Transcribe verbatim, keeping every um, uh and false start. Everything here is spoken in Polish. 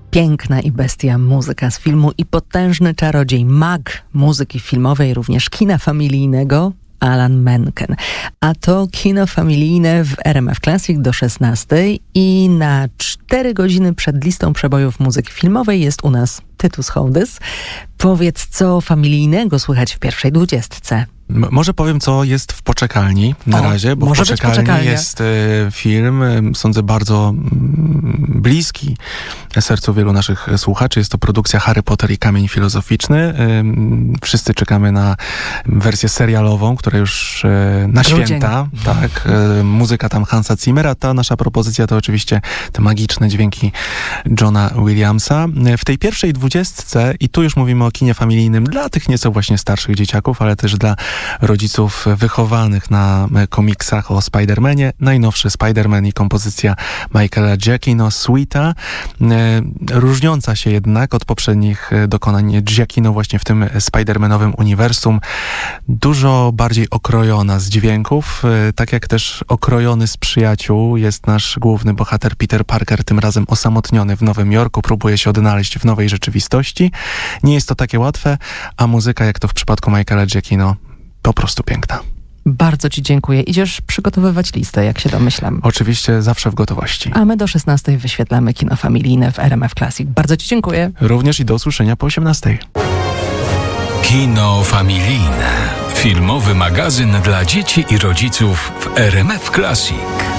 Piękna i bestia muzyka z filmu i potężny czarodziej, mag muzyki filmowej, również kina familijnego, Alan Menken. A to kino familijne w R M F Classic do szesnastej i na cztery godziny przed listą przebojów muzyki filmowej jest u nas Tytus Hołdys. Powiedz, co familijnego słychać w pierwszej dwudziestce. M- może powiem, co jest w poczekalni na o, razie, bo w poczekalni jest y, film, y, sądzę, bardzo y, bliski sercu wielu naszych słuchaczy. Jest to produkcja Harry Potter i Kamień Filozoficzny. Y, wszyscy czekamy na wersję serialową, która już y, na Grudzień. święta. Tak, y, muzyka tam Hansa Zimmera. Ta nasza propozycja to oczywiście te magiczne dźwięki Johna Williamsa. Y, w tej pierwszej dwudziestce, i tu już mówimy o kinie familijnym dla tych nieco właśnie starszych dzieciaków, ale też dla rodziców wychowanych na komiksach o Spider-Manie. Najnowszy Spider-Man i kompozycja Michaela Giacchino, Suita, różniąca się jednak od poprzednich dokonań Giacchino właśnie w tym Spider-Manowym uniwersum. Dużo bardziej okrojona z dźwięków, tak jak też okrojony z przyjaciół jest nasz główny bohater Peter Parker, tym razem osamotniony w Nowym Jorku, próbuje się odnaleźć w nowej rzeczywistości. Nie jest to takie łatwe, a muzyka, jak to w przypadku Michaela Giacchino, po prostu piękna. Bardzo ci dziękuję. Idziesz przygotowywać listę, jak się domyślam. Oczywiście zawsze w gotowości. A my do szesnastej wyświetlamy kino familijne w R M F Classic. Bardzo ci dziękuję. Również i do usłyszenia po osiemnastej. Kino familijne. Filmowy magazyn dla dzieci i rodziców w R M F Classic.